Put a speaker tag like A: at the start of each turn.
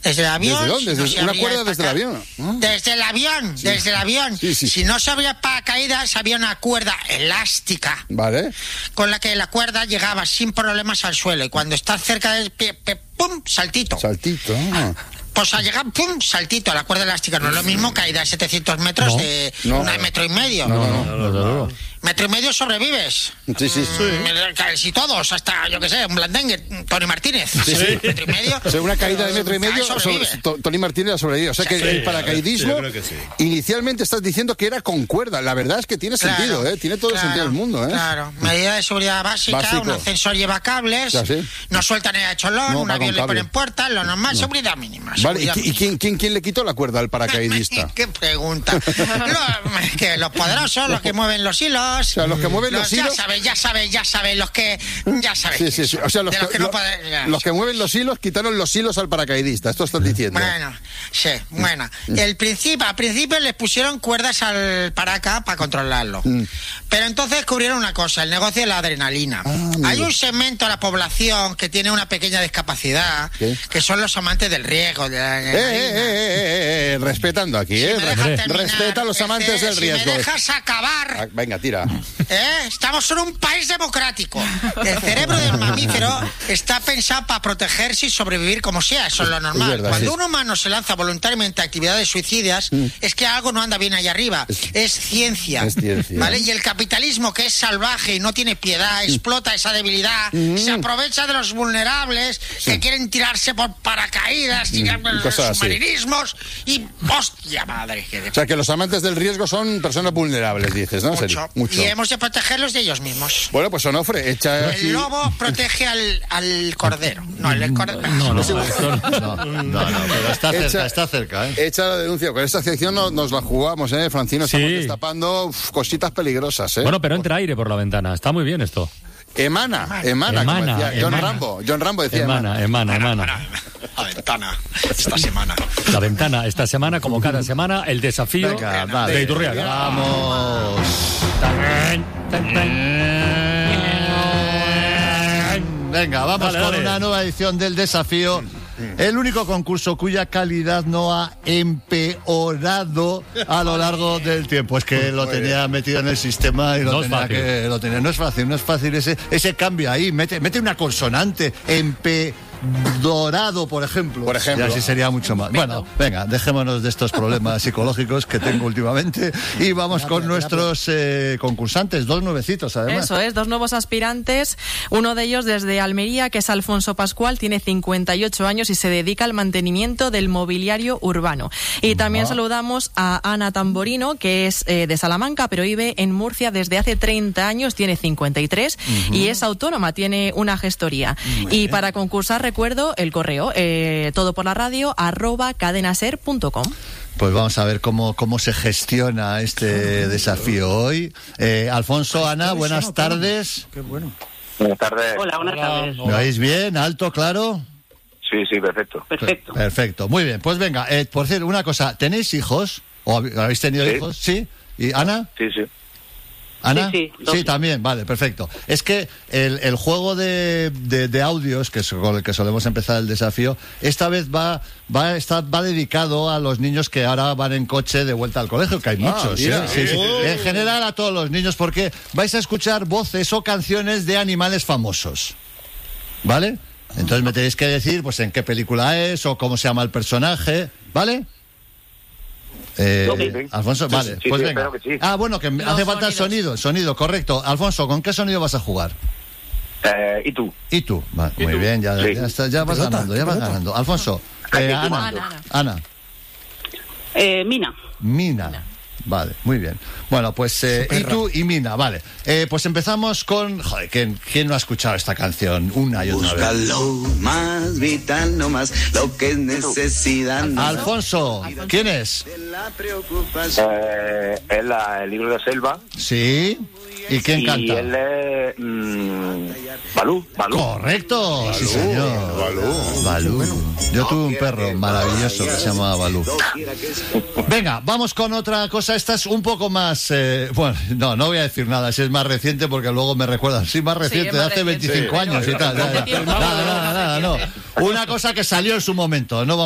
A: Desde el avión.
B: ¿Desde dónde?
A: Si no
B: ¿Una cuerda desde el avión?
A: Desde el avión, sí. Desde el avión.
B: Sí.
A: Si no se abría paracaídas, había una cuerda elástica.
B: Vale.
A: Con la que la cuerda llegaba sin problemas al suelo. Y cuando estás cerca del pie, ¡pum! Saltito.
B: Saltito.
A: Pues al llegar, ¡pum! Saltito. La cuerda elástica no es lo mismo caída de 700 metros de metro y medio.
B: No.
A: Metro y medio sobrevives.
B: Sí.
A: Si todos, hasta, yo qué sé, un Blandengue, Tony Martínez.
B: Sí.
A: Metro y medio.
B: O sea, una caída de metro y medio, Tony Martínez la sobrevive. O sea que el paracaidismo, inicialmente estás diciendo que era con cuerda. La verdad es que tiene sentido, tiene todo el sentido del mundo.
A: Claro, medida de seguridad básica, un ascensor lleva cables, no sueltan el cholón, un avión le ponen puertas, lo normal, seguridad mínima.
B: Vale, ¿y quién le quitó la cuerda al paracaidista?
A: ¿Qué pregunta? Los poderosos, los que mueven los hilos.
B: O sea, los que mueven los hilos.
A: Ya sabes, los que. Ya sabes.
B: Sí. O sea, los que mueven los hilos quitaron los hilos al paracaidista. Esto estás diciendo.
A: Bueno. Al principio les pusieron cuerdas al paraca para controlarlo. Pero entonces descubrieron una cosa: el negocio de la adrenalina. Hay un segmento de la población que tiene una pequeña discapacidad, que son los amantes del riesgo.
B: Respetando aquí, respeta a los amantes del riesgo.
A: Si me dejas acabar.
B: Venga, tira.
A: Estamos en un país democrático. El cerebro del mamífero está pensado para protegerse y sobrevivir como sea. Eso es lo normal.
B: Verdad,
A: cuando un humano se lanza voluntariamente a actividades suicidas, es que algo no anda bien allá arriba. Es ciencia. ¿Vale? Y el capitalismo, que es salvaje y no tiene piedad, explota esa debilidad, se aprovecha de los vulnerables que quieren tirarse por paracaídas, tirar por los submarinismos y ¡hostia madre!
B: O sea, que los amantes del riesgo son personas vulnerables, dices, ¿no?
A: Mucho. Y hemos de protegerlos de ellos mismos.
B: Bueno, pues Onofre, echa aquí...
A: El lobo protege al cordero. No, el cordero...
C: No, pero está cerca,
B: Echa la denuncia. Con esta sección nos la jugamos, Francino, estamos destapando cositas peligrosas,
D: Bueno, pero entra aire por la ventana. Está muy bien esto.
B: Emana, como decía John Rambo decía
D: emana.
A: La ventana, esta semana.
D: La ventana, esta semana, como cada semana, el desafío de Iturriaga.
C: ¡Vamos! Venga, vamos con una nueva edición del desafío. El único concurso cuya calidad no ha empeorado a lo largo del tiempo. Es que lo tenía metido en el sistema y lo tenía. No es fácil ese cambio ahí. Mete una consonante. Dorado, por ejemplo. Y así sería mucho más. Bueno, venga, dejémonos de estos problemas psicológicos que tengo últimamente y vamos con nuestros concursantes, 2 nuevecitos además.
E: Eso es, 2 nuevos aspirantes, uno de ellos desde Almería, que es Alfonso Pascual, tiene 58 años y se dedica al mantenimiento del mobiliario urbano. Y también saludamos a Ana Tamborino, que es de Salamanca, pero vive en Murcia desde hace 30 años, tiene 53 y es autónoma, tiene una gestoría. Y para concursar, recuerdo el correo, todoporlaradio @cadenaser.com.
C: Pues vamos a ver cómo se gestiona este desafío hoy. Alfonso, Ana, buenas tardes.
F: Qué bueno.
G: Buenas tardes.
F: Hola, buenas tardes.
C: ¿Me oís bien? ¿Alto, claro?
G: Sí, perfecto.
C: Perfecto, muy bien. Pues venga, por cierto, una cosa, ¿tenéis hijos? ¿O habéis tenido hijos? ¿Sí? ¿Y Ana?
G: Sí.
C: ¿Ana? Sí, también, vale, perfecto. Es que el juego de audios, que es con el que solemos empezar el desafío, esta vez va dedicado a los niños que ahora van en coche de vuelta al colegio, que hay muchos. Sí. En general a todos los niños, porque vais a escuchar voces o canciones de animales famosos. ¿Vale? Entonces me tenéis que decir pues en qué película es o cómo se llama el personaje, ¿vale? Alfonso, vale, pues venga. Bueno, que hace falta el sonido, correcto. Alfonso, ¿con qué sonido vas a jugar?
G: ¿Y tú?
C: Vale, muy bien, ya vas ganando. Alfonso, Ana. Mina. Vale, muy bien. Bueno, pues y tú y Mina, vale. Pues empezamos con... Joder, ¿quién no ha escuchado esta canción una y otra vez?
H: Busca lo más vital, no más lo que es necesidad.
C: Alfonso, ¿quién es?
G: Es el libro de Selva.
C: Sí. ¿Y quién canta?
G: Y él es Balú.
C: Correcto. Balú, sí, señor. Balú. Yo tuve un perro maravilloso que se llamaba Balú. Venga, vamos con otra cosa. Esta es un poco más... bueno, no voy a decir nada. Si es más reciente, porque luego me recuerdan. Sí, más reciente, de hace 25 años y tal. Nada, no. Una cosa que salió en su momento. No